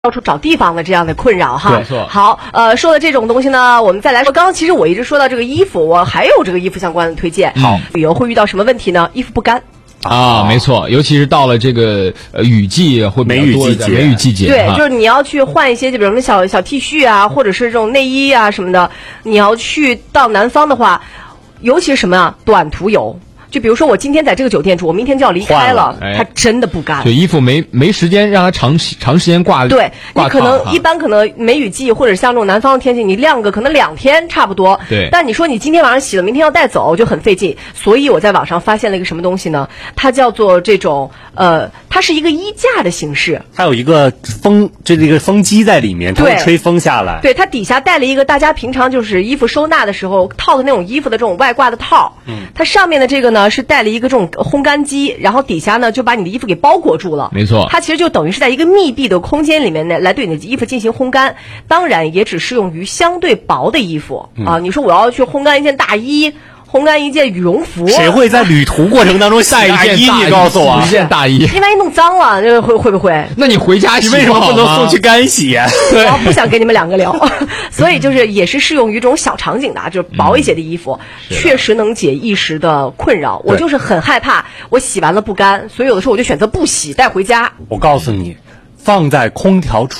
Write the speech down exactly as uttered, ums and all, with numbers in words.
到处找地方的这样的困扰哈。 没错。 好，呃，说的这种东西呢，我们再来说。刚刚其实我一直说到这个衣服，我还有这个衣服相关的推荐。 好， 旅游会遇到什么问题呢？衣服不干。 啊，没错，尤其是到了这个呃雨季或梅雨季节， 梅雨季节， 对，就是你要去换一些，就比如说小小 T 恤啊，或者是这种内衣啊什么的，你要去到南方的话，尤其是什么啊，短途游。就比如说我今天在这个酒店住，我明天就要离开了， 哎、 它真的不干。 就衣服没没时间让它长长时间挂。 对， 挂你可能一般可能梅雨季或者像这种南方的天气，你晾个可能两天差不多。 对。 但你说你今天晚上洗了，明天要带走，就很费劲。所以我在网上发现了一个什么东西呢？它叫做这种呃，它是一个衣架的形式。 它有一个风，这这个风机在里面，它会吹风下来。 对，它底下带了一个大家平常就是衣服收纳的时候套的那种衣服的这种外挂的套。嗯。它上面的这个呢是带了一个这种烘干机，然后底下呢就把你的衣服给包裹住了。 没错， 它其实就等于是在一个密闭的空间里面呢，来对你的衣服进行烘干。当然，也只适用于相对薄的衣服、嗯、啊。你说我要去烘干一件大衣，烘干一件羽绒服， 谁会在旅途过程当中洗一件衣？你告诉我， 一件大衣， 你万一弄脏了，这会会不会？ 那你回家洗， 你为什么不能送去干洗啊？ 对，我不想跟你们两个聊，所以就是也是适用于这种小场景的，就是薄一些的衣服，嗯、确实能解一时的困扰。我就是很害怕我洗完了不干，所以有的时候我就选择不洗带回家。 我告诉你，放在空调